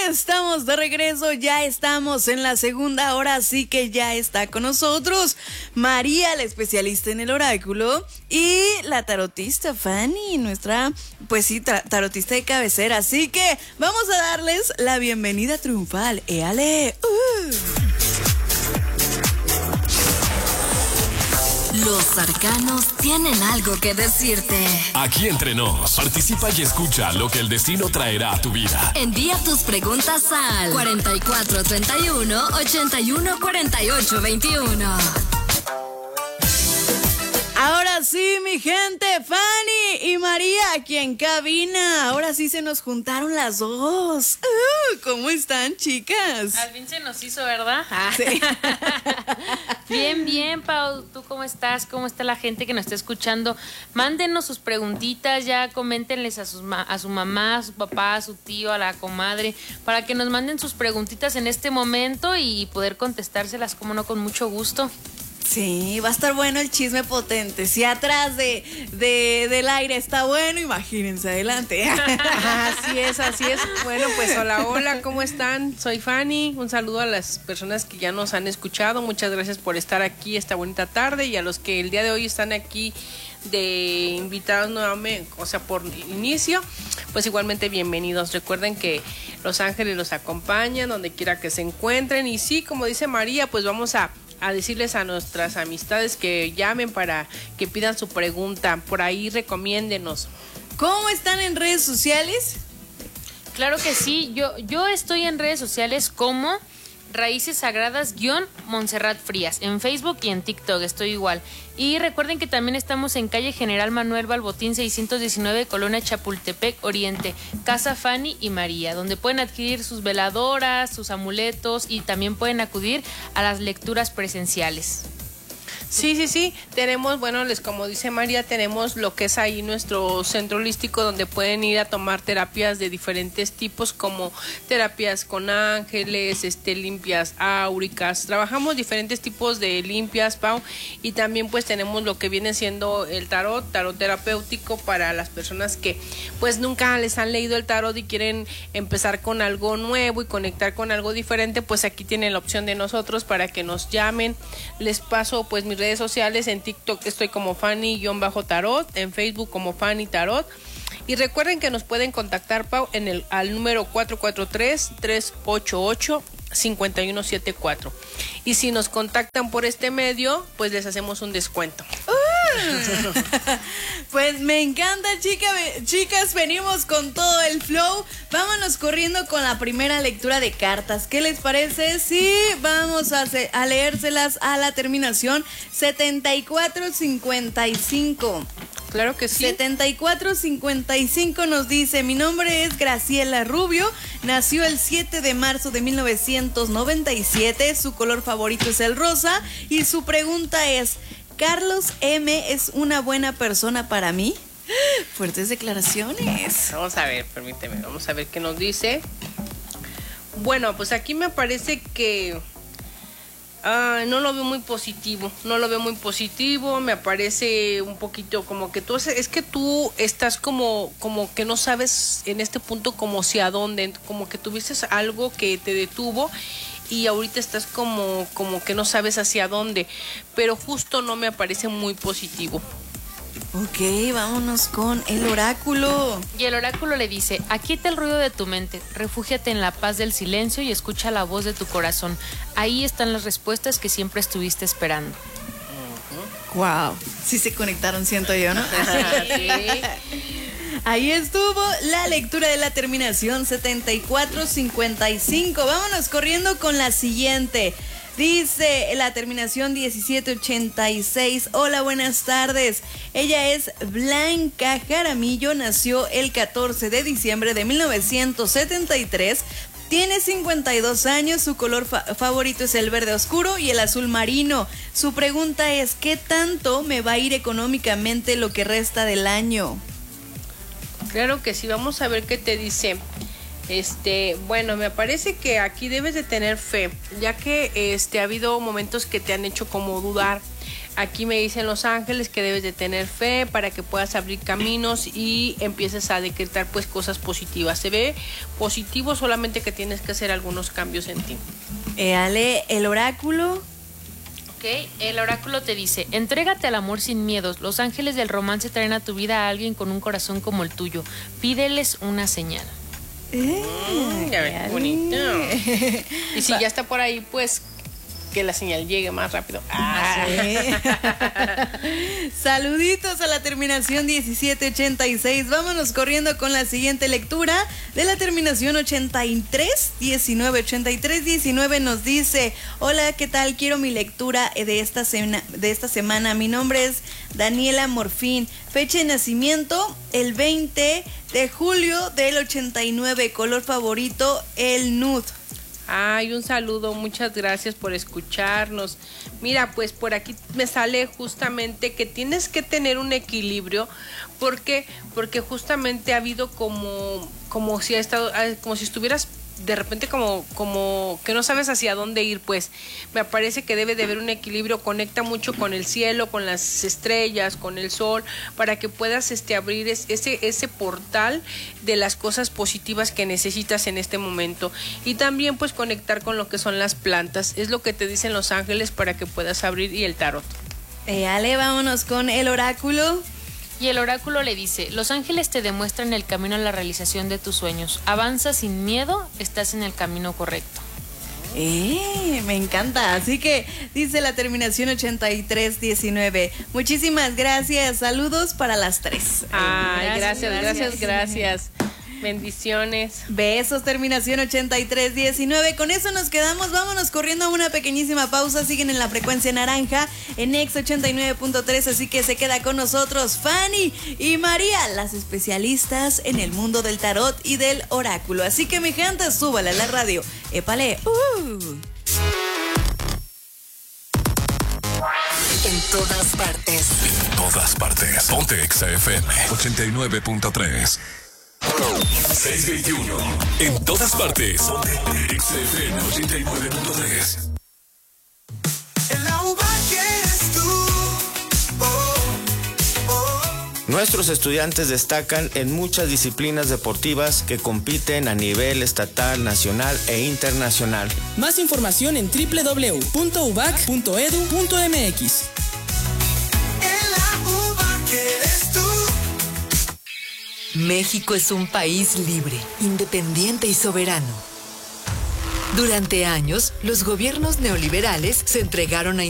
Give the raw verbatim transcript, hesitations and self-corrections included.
estamos de regreso, ya estamos en la segunda hora, así que ya está con nosotros María, la especialista en el oráculo, y la tarotista Fanny, nuestra, pues sí, tra- tarotista de cabecera. Así que vamos a darles la bienvenida triunfal. ¡Éale! Uh. Los arcanos tienen algo que decirte. Aquí entre nos, participa y escucha lo que el destino traerá a tu vida. Envía tus preguntas al cuarenta y cuatro treinta y uno, ochenta y uno, cuarenta y ocho, veintiuno. Ahora sí, mi gente, Fanny y María aquí en cabina. Ahora sí se nos juntaron las dos. Uh, ¿Cómo están, chicas? Al fin se nos hizo, ¿verdad? Ah. Sí. Bien, bien, Pau. ¿Tú cómo estás? ¿Cómo está la gente que nos está escuchando? Mándenos sus preguntitas, ya coméntenles a, sus ma- a su mamá, a su papá, a su tío, a la comadre, para que nos manden sus preguntitas en este momento y poder contestárselas, como no, con mucho gusto. Sí, va a estar bueno el chisme potente. Si atrás de, de, del aire está bueno, imagínense, adelante. Así es, así es. Bueno, pues hola, hola, ¿cómo están? Soy Fanny. Un saludo a las personas que ya nos han escuchado. Muchas gracias por estar aquí esta bonita tarde, y a los que el día de hoy están aquí de invitados nuevamente, o sea, por inicio, pues igualmente bienvenidos. Recuerden que los ángeles los acompañan donde quiera que se encuentren, y sí, como dice María, pues vamos a a decirles a nuestras amistades que llamen para que pidan su pregunta. Por ahí recomiéndenos. ¿Cómo están en redes sociales? Claro que sí, yo, yo estoy en redes sociales como Raíces Sagradas guión Montserrat Frías, en Facebook y en TikTok estoy igual. Y recuerden que también estamos en calle General Manuel Balbotín seiscientos diecinueve, Colonia Chapultepec Oriente, Casa Fanny y María, donde pueden adquirir sus veladoras, sus amuletos, y también pueden acudir a las lecturas presenciales. Sí, sí, sí, tenemos, bueno, les como dice María, tenemos lo que es ahí nuestro centro holístico, donde pueden ir a tomar terapias de diferentes tipos, como terapias con ángeles, este, limpias áuricas. Trabajamos diferentes tipos de limpias, Pau, y también pues tenemos lo que viene siendo el tarot, tarot terapéutico para las personas que pues nunca les han leído el tarot y quieren empezar con algo nuevo y conectar con algo diferente. Pues aquí tienen la opción de nosotros para que nos llamen. Les paso pues mis redes sociales. En TikTok estoy como Fanny-Tarot, en Facebook como Fanny Tarot, y recuerden que nos pueden contactar, Pau, en el al número cuatro cuatro tres, tres ocho ocho, cinco uno siete cuatro, y si nos contactan por este medio, pues les hacemos un descuento. Pues me encanta, chica, chicas, venimos con todo el flow. Vámonos corriendo con la primera lectura de cartas. ¿Qué les parece? Sí, vamos a, hacer, a leérselas a la terminación setenta y cuatro cincuenta y cinco. Claro que sí. setenta y cuatro cincuenta y cinco nos dice: mi nombre es Graciela Rubio, nació el siete de marzo de mil novecientos noventa y siete, su color favorito es el rosa, y su pregunta es: ¿Carlos M es una buena persona para mí? Fuertes declaraciones. Vamos a ver, permíteme, vamos a ver qué nos dice. Bueno, pues aquí me parece que uh, no lo veo muy positivo, no lo veo muy positivo, me parece un poquito como que tú, es que tú estás como, como que no sabes en este punto como si a dónde, como que tuviste algo que te detuvo, y ahorita estás como, como que no sabes hacia dónde, pero justo no me parece muy positivo. Ok, vámonos con el oráculo. Y el oráculo le dice: aquieta el ruido de tu mente, refúgiate en la paz del silencio y escucha la voz de tu corazón. Ahí están las respuestas que siempre estuviste esperando. Wow, sí se conectaron, siento yo, ¿no? Sí. Ahí estuvo la lectura de la terminación setenta y cuatro cincuenta y cinco. Vámonos corriendo con la siguiente. Dice la terminación diecisiete ochenta y seis. Hola, buenas tardes. Ella es Blanca Jaramillo, nació el catorce de diciembre de mil novecientos setenta y tres. Tiene cincuenta y dos años, su color fa- favorito es el verde oscuro y el azul marino. Su pregunta es: ¿qué tanto me va a ir económicamente lo que resta del año? Claro que sí, vamos a ver qué te dice. Este, bueno, me parece que aquí debes de tener fe, ya que este ha habido momentos que te han hecho como dudar. Aquí me dicen los ángeles que debes de tener fe para que puedas abrir caminos y empieces a decretar pues cosas positivas. Se ve positivo, solamente que tienes que hacer algunos cambios en ti. Eh, Ale, el oráculo. Ok, el oráculo te dice, entrégate al amor sin miedos. Los ángeles del romance traen a tu vida a alguien con un corazón como el tuyo. Pídeles una señal. Eh, Mm, ya ves, bonito. Y si ya está por ahí, pues que la señal llegue más rápido. Ah. Sí. Saluditos a la terminación diecisiete ochenta y seis. Vámonos corriendo con la siguiente lectura de la terminación ochenta y tres diecinueve. ochenta y tres diecinueve nos dice: hola, ¿qué tal? Quiero mi lectura de esta, semana, de esta semana. Mi nombre es Daniela Morfín. Fecha de nacimiento el veinte de julio del ochenta y nueve. Color favorito el nude. Ay, un saludo, muchas gracias por escucharnos. Mira, pues por aquí me sale justamente que tienes que tener un equilibrio, porque porque justamente ha habido como como si ha estado como si estuvieras de repente como como que no sabes hacia dónde ir, pues me parece que debe de haber un equilibrio. Conecta mucho con el cielo, con las estrellas, con el sol, para que puedas este abrir ese ese portal de las cosas positivas que necesitas en este momento, y también pues conectar con lo que son las plantas. Es lo que te dicen los ángeles para que puedas abrir, y el tarot. Eh, Ale, vámonos con el oráculo. Y el oráculo le dice, los ángeles te demuestran el camino a la realización de tus sueños. Avanza sin miedo, estás en el camino correcto. Eh, me encanta. Así que dice la terminación ochenta y tres diecinueve. Muchísimas gracias. Saludos para las tres. Ay, gracias, gracias, gracias, gracias. Bendiciones. Besos, terminación ochenta y tres diecinueve. Con eso nos quedamos. Vámonos corriendo a una pequeñísima pausa. Siguen en la frecuencia naranja en Ex ochenta y nueve punto tres. Así que se queda con nosotros Fanny y María, las especialistas en el mundo del tarot y del oráculo. Así que, mi gente, súbale a la radio. Épale. Uh. En todas partes. En todas partes. Ponte Exa F M ochenta y nueve punto tres. seiscientos veintiuno. En todas partes. Ponte Exa F M ochenta y nueve punto tres. En la U B A C eres tú. Oh, oh. Nuestros estudiantes destacan en muchas disciplinas deportivas que compiten a nivel estatal, nacional e internacional. Más información en doble u doble u doble u punto u b a c punto e d u punto m x. En la U B A C eres tú. México es un país libre, independiente y soberano. Durante años, los gobiernos neoliberales se entregaron a